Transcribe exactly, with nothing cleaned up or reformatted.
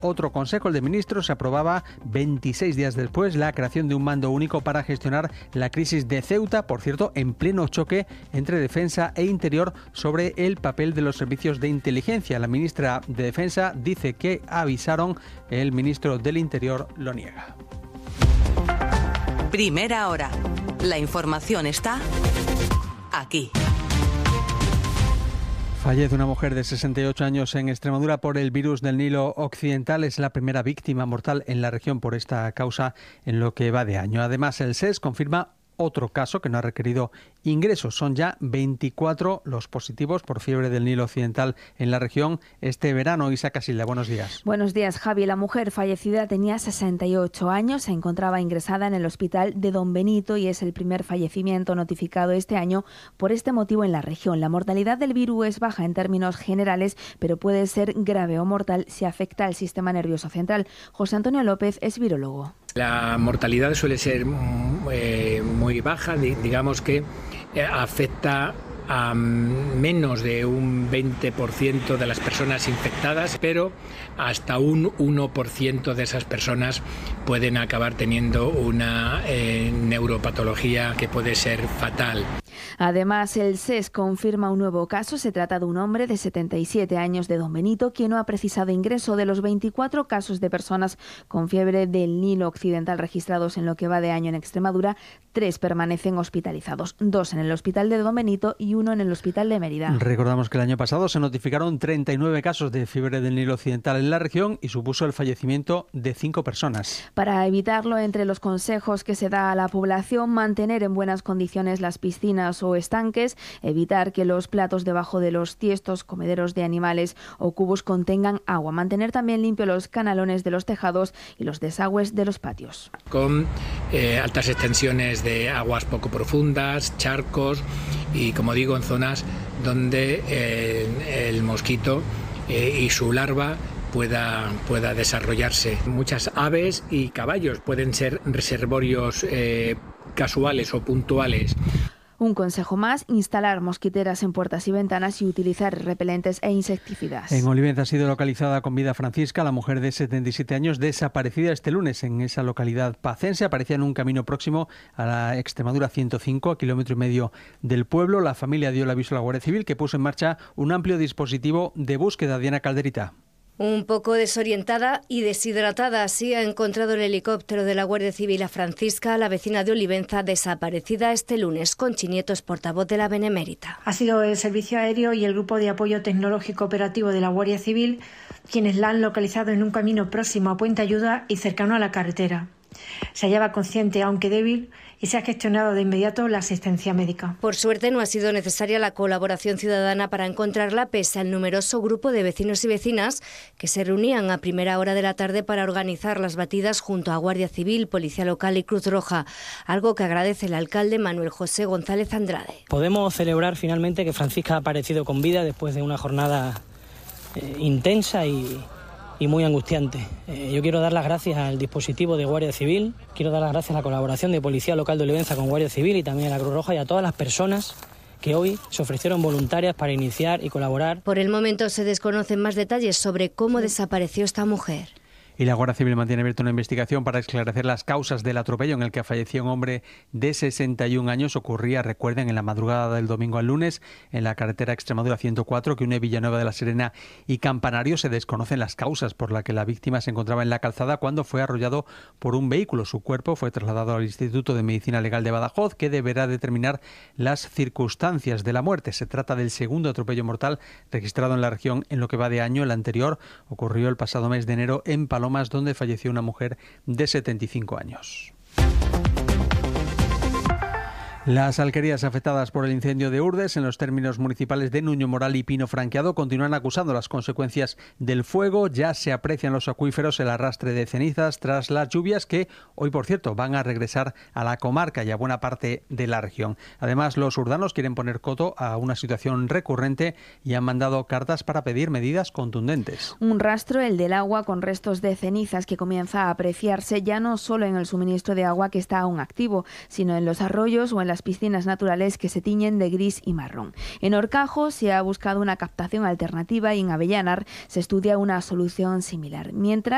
otro consejo, el de ministros, aprobaba veintiséis días después la creación de un mando único para gestionar la crisis de Ceuta, por cierto, en pleno choque entre Defensa e Interior sobre el papel de los servicios de inteligencia. La ministra de Defensa dice que avisaron, el ministro del Interior lo niega. Primera hora. La información está aquí. Fallece una mujer de sesenta y ocho años en Extremadura por el virus del Nilo Occidental. Es la primera víctima mortal en la región por esta causa en lo que va de año. Además, el S E S confirma otro caso que no ha requerido ingresos. Son ya veinticuatro los positivos por fiebre del Nilo Occidental en la región este verano. Isa Casilda, buenos días. Buenos días, Javi. La mujer fallecida tenía sesenta y ocho años, se encontraba ingresada en el hospital de Don Benito y es el primer fallecimiento notificado este año por este motivo en la región. La mortalidad del virus es baja en términos generales, pero puede ser grave o mortal si afecta al sistema nervioso central. José Antonio López es virólogo. La mortalidad suele ser eh, muy baja, digamos que eh, afecta a menos de un veinte por ciento de las personas infectadas, pero hasta un uno por ciento de esas personas pueden acabar teniendo una eh, neuropatología que puede ser fatal. Además, el S E S confirma un nuevo caso. Se trata de un hombre de setenta y siete años de Don Benito, quien no ha precisado ingreso. De los veinticuatro casos de personas con fiebre del Nilo Occidental registrados en lo que va de año en Extremadura, tres permanecen hospitalizados, dos en el hospital de Don Benito y uno en el hospital de Mérida. Recordamos que el año pasado se notificaron treinta y nueve casos de fiebre del Nilo Occidental en la región y supuso el fallecimiento de cinco personas. Para evitarlo, entre los consejos que se da a la población, mantener en buenas condiciones las piscinas o estanques, evitar que los platos debajo de los tiestos, comederos de animales o cubos contengan agua, mantener también limpios los canalones de los tejados y los desagües de los patios. Con eh, altas extensiones de aguas poco profundas, charcos y, como digo, en zonas donde eh, el mosquito eh, y su larva pueda, pueda desarrollarse. Muchas aves y caballos pueden ser reservorios eh, casuales o puntuales. Un consejo más, instalar mosquiteras en puertas y ventanas y utilizar repelentes e insecticidas. En Olivenza ha sido localizada con vida Francisca, la mujer de setenta y siete años desaparecida este lunes en esa localidad pacense. Aparecía en un camino próximo a la Extremadura ciento cinco, a kilómetro y medio del pueblo. La familia dio el aviso a la Guardia Civil, que puso en marcha un amplio dispositivo de búsqueda. Diana Calderita. Un poco desorientada y deshidratada, así ha encontrado el helicóptero de la Guardia Civil a Francisca, la vecina de Olivenza, desaparecida este lunes. Conchi Nieto es portavoz de la Benemérita. Ha sido el Servicio Aéreo y el Grupo de Apoyo Tecnológico Operativo de la Guardia Civil quienes la han localizado en un camino próximo a Puente Ayuda y cercano a la carretera. Se hallaba consciente, aunque débil, y se ha gestionado de inmediato la asistencia médica. Por suerte no ha sido necesaria la colaboración ciudadana para encontrarla, pese al numeroso grupo de vecinos y vecinas que se reunían a primera hora de la tarde para organizar las batidas junto a Guardia Civil, Policía Local y Cruz Roja, algo que agradece el alcalde Manuel José González Andrade. Podemos celebrar finalmente que Francisca ha aparecido con vida después de una jornada eh, intensa y... y muy angustiante. Eh, yo quiero dar las gracias al dispositivo de Guardia Civil, quiero dar las gracias a la colaboración de Policía Local de Olivenza con Guardia Civil y también a la Cruz Roja y a todas las personas que hoy se ofrecieron voluntarias para iniciar y colaborar. Por el momento se desconocen más detalles sobre cómo desapareció esta mujer. Y la Guardia Civil mantiene abierta una investigación para esclarecer las causas del atropello en el que falleció un hombre de sesenta y un años. Ocurría, recuerden, en la madrugada del domingo al lunes en la carretera Extremadura ciento cuatro que une Villanueva de la Serena y Campanario. Se desconocen las causas por las que la víctima se encontraba en la calzada cuando fue arrollado por un vehículo. Su cuerpo fue trasladado al Instituto de Medicina Legal de Badajoz, que deberá determinar las circunstancias de la muerte. Se trata del segundo atropello mortal registrado en la región en lo que va de año. El anterior ocurrió el pasado mes de enero en Palomas, donde falleció una mujer de setenta y cinco años. Las alquerías afectadas por el incendio de Urdes en los términos municipales de Nuño Moral y Pino Franqueado continúan acusando las consecuencias del fuego. Ya se aprecian los acuíferos el arrastre de cenizas tras las lluvias que hoy, por cierto, van a regresar a la comarca y a buena parte de la región. Además, los urdanos quieren poner coto a una situación recurrente y han mandado cartas para pedir medidas contundentes. Un rastro, el del agua, con restos de cenizas que comienza a apreciarse ya no solo en el suministro de agua que está aún activo, sino en los arroyos o en las piscinas naturales que se tiñen de gris y marrón. En Horcajo se ha buscado una captación alternativa y en Avellanar se estudia una solución similar. Mientras